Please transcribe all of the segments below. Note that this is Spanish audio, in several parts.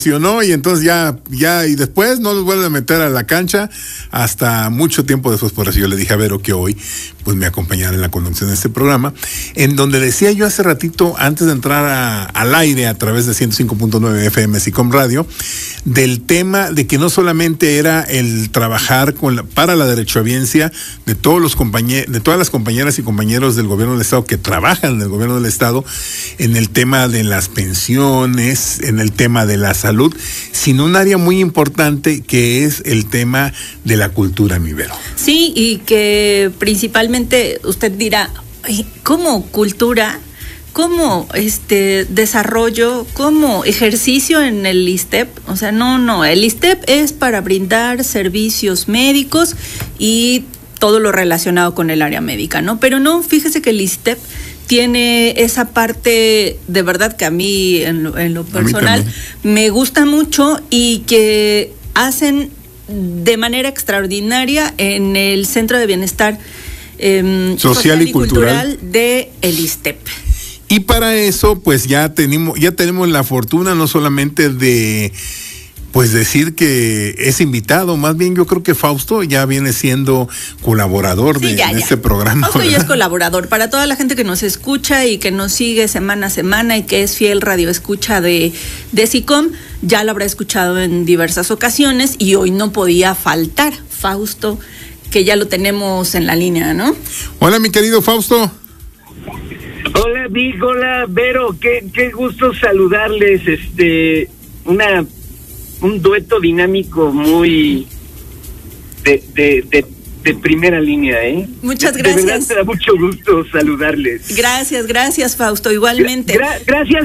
Y entonces ya, y después no los vuelven a meter a la cancha hasta mucho tiempo después. Por eso yo le dije a Vero que hoy pues me acompañara en la conducción de este programa, en donde decía yo hace ratito, antes de entrar al aire a través de 105.9 FM SICOM Radio, del tema de que no solamente era el trabajar para la derechohabiencia de todas las compañeras y compañeros del gobierno del Estado que trabajan en el gobierno del Estado, en el tema de las pensiones, en el tema de la salud, sino un área muy importante que es el tema de la cultura, mi Vero. Sí, y que principalmente usted dirá, ¿cómo cultura? ¿Cómo desarrollo? ¿Cómo ejercicio en el ISSSTEP? O sea, no, el ISSSTEP es para brindar servicios médicos y todo lo relacionado con el área médica, ¿no? Pero no, fíjese que el ISSSTEP tiene esa parte de verdad que a mí en lo personal me gusta mucho y que hacen de manera extraordinaria en el Centro de Bienestar Social y Cultural de el ISSSTEP. Y para eso, pues ya tenemos la fortuna no solamente de pues decir que es invitado, más bien yo creo que Fausto ya viene siendo colaborador de este programa. Fausto ya es colaborador. Para toda la gente que nos escucha y que nos sigue semana a semana y que es fiel radioescucha de SICOM, ya lo habrá escuchado en diversas ocasiones y hoy no podía faltar Fausto, que ya lo tenemos en la línea, ¿no? Hola, mi querido Fausto. Hola, Vic, hola, Vero, qué gusto saludarles, un dueto dinámico muy de primera línea, ¿eh? Muchas gracias. De verdad, me da mucho gusto saludarles. Gracias, Fausto, igualmente. Gracias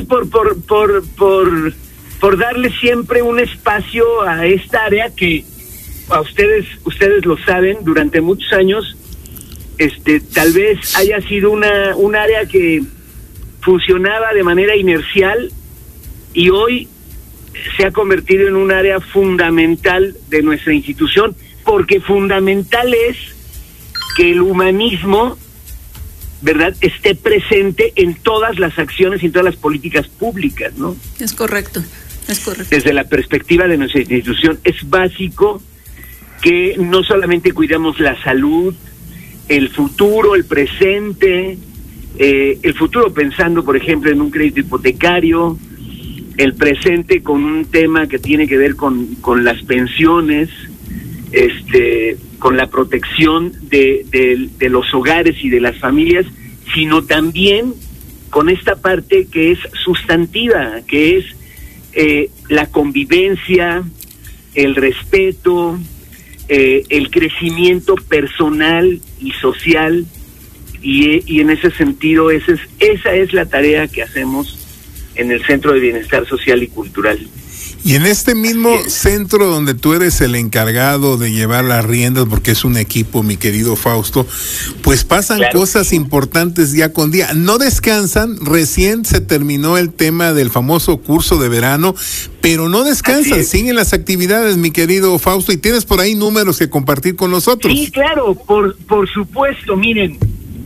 por darle siempre un espacio a esta área que a ustedes lo saben, durante muchos años, tal vez haya sido un área que funcionaba de manera inercial y hoy se ha convertido en un área fundamental de nuestra institución, porque fundamental es que el humanismo, ¿verdad?, esté presente en todas las acciones y en todas las políticas públicas, ¿no? Es correcto. Desde la perspectiva de nuestra institución, es básico que no solamente cuidamos la salud, el futuro, el presente, el futuro pensando, por ejemplo, en un crédito hipotecario, el presente con un tema que tiene que ver con las pensiones, con la protección de los hogares y de las familias, sino también con esta parte que es sustantiva, que es la convivencia, el respeto, el crecimiento personal y social, y en ese sentido esa es la tarea que hacemos en el Centro de Bienestar Social y Cultural. Y en este mismo centro donde tú eres el encargado de llevar las riendas, porque es un equipo, mi querido Fausto, pues pasan cosas importantes día con día. No descansan, recién se terminó el tema del famoso curso de verano, pero no descansan, siguen las actividades, mi querido Fausto, y tienes por ahí números que compartir con nosotros. Sí, claro, por supuesto. Miren,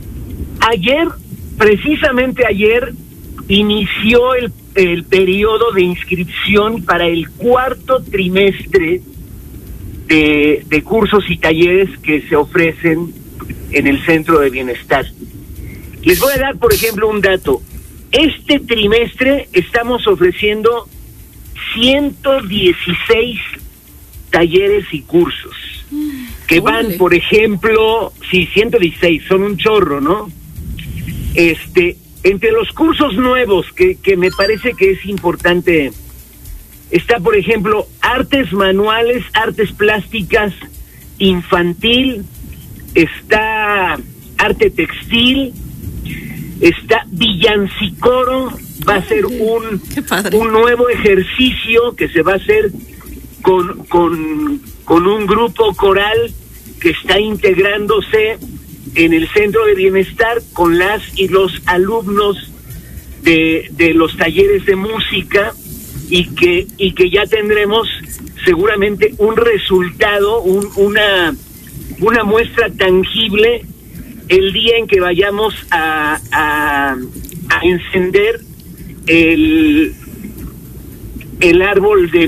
precisamente ayer, inició el periodo de inscripción para el cuarto trimestre de cursos y talleres que se ofrecen en el Centro de Bienestar. Les voy a dar, por ejemplo, un dato. Este trimestre estamos ofreciendo 116 talleres y cursos que van, por ejemplo, 116, son un chorro, ¿no? Entre los cursos nuevos que me parece que es importante, está, por ejemplo, artes manuales, artes plásticas, infantil, está arte textil, está villancicoro, va a ser un nuevo ejercicio que se va a hacer con un grupo coral que está integrándose en el Centro de Bienestar con las y los alumnos de los talleres de música, y que ya tendremos seguramente un resultado, una muestra tangible el día en que vayamos a encender el árbol de